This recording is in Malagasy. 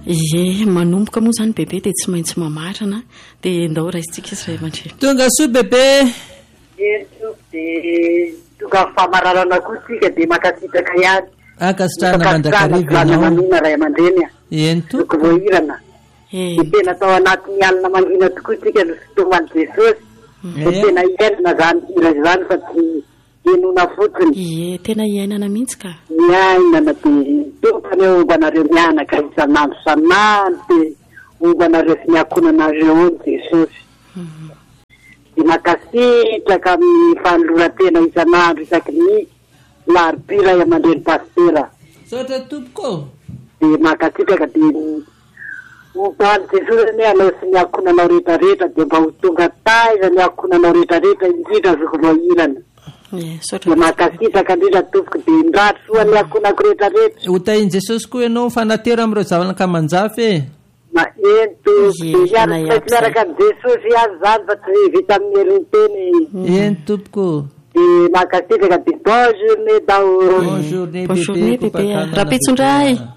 Ie manomboka moa zany bebe dia tsy maintsy mamarana dia ndao raisitsika izy ray aman-dreny. Tonga soa bebe. Dia tonga famararana koa tsika dia makasitraka ihany. Akasitrahana Manjakariva manina ray aman-dreny eny toko voahirana. Dia tena tao anatin'ny alina mangina tokoa tsika ny fotoan'i Jesosy. Dia tena iainana zany hira zany fa tsy enona fotsiny. Ie tena iainana mihitsy ka. Iainana dia tokany eo ombanareo mianaka isan'andro san'andro dia ombanareo sy miakonanareo ony Jesosy. Dia makasitraka amin'ny fanoloran-tena isan'andro isaky ny larobia ray aman-dreny pastera. Sotra tompoko. Dia makasitraka dia hoany Jesosy ny anao sy miakonanao rehetrarehetra dia mba ho tonga taiza miakonanao rehetrarehetra indrindra zoko voahirana. Dia makasitraka indrindra tompoko dia indratry soa miakonako rehetrarehetra. Hotahin Jesosy koa ianao fanatera amin'ireo zavanan-kamanjafy e. Ma ento dia miaraka amin'ny Jesosy azy zany fa tsy vita amin'ny heriny teny. Eny tompoko. Dia makasitraka dia bonne journée daholo. Bonne journée bébé. Rapitsondray.